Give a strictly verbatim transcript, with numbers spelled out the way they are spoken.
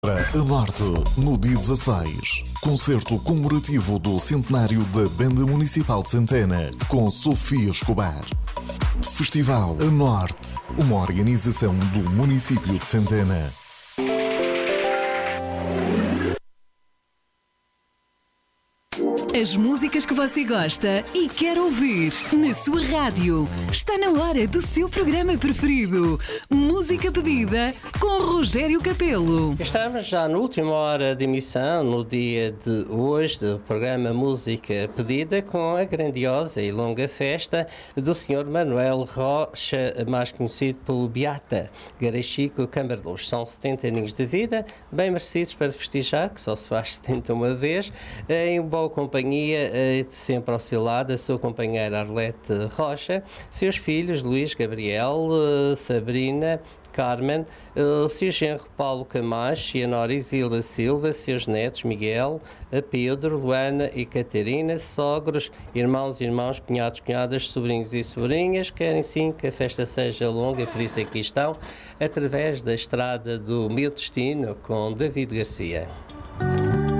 A Norte, no dia dezasseis, concerto comemorativo do centenário da Banda Municipal de Santana, com Sofia Escobar. Festival A Norte, uma organização do município de Santana. As músicas que você gosta e quer ouvir na sua rádio. Está na hora do seu programa preferido. Música Pedida com Rogério Capelo. Estamos já na última hora de emissão, no dia de hoje, do programa Música Pedida, com a grandiosa e longa festa do senhor Manuel Rocha, mais conhecido pelo Beata Garachico Cambardos. São setenta aninhos de vida, bem merecidos para festejar, que só se faz setenta uma vez, em boa companhia, sempre ao seu lado, a sua companheira Arlete Rocha, seus filhos Luís, Gabriel, Sabrina, Carmen, o seu genro Paulo Camacho e a nora Isilda Silva, seus netos Miguel, Pedro, Luana e Catarina, sogros, irmãos e irmãos, cunhados, cunhadas, sobrinhos e sobrinhas, querem sim que a festa seja longa, por isso aqui estão, através da estrada do Meu Destino, com David Garcia.